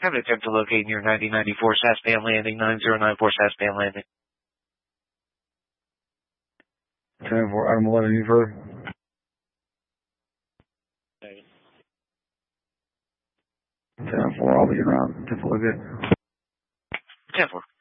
Have an attempt to locate near 9094 Saspan Landing, 9094 Saspan Landing. 10-4, Adam 11, you further? 10-4, I'll be around. 10-4, good. 10-4.